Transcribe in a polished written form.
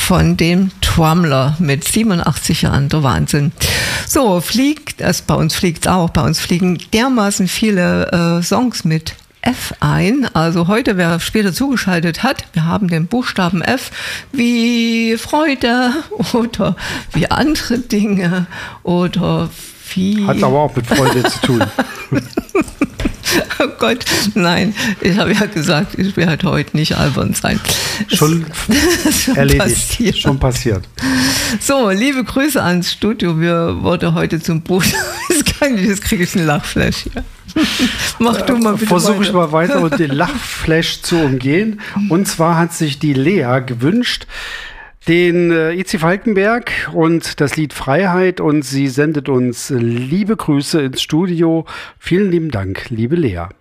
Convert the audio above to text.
von dem Trommler mit 87 Jahren, der Wahnsinn. So, bei uns fliegt es auch, bei uns fliegen dermaßen viele Songs mit F ein. Also heute, wer später zugeschaltet hat, wir haben den Buchstaben F wie Freude oder wie andere Dinge oder wie... Hat aber auch mit Freude zu tun. Oh Gott, nein, ich habe ja gesagt, ich werde heute nicht albern sein. Schon erledigt, schon passiert. So, liebe Grüße ans Studio, wir wurden heute zum Buch. Jetzt kriege ich einen Lachflash hier. Mach du mal bitte Versuche ich mal weiter und den Lachflash zu umgehen. Und zwar hat sich die Lea gewünscht, den IC Falkenberg und das Lied Freiheit, und sie sendet uns liebe Grüße ins Studio. Vielen lieben Dank, liebe Lea.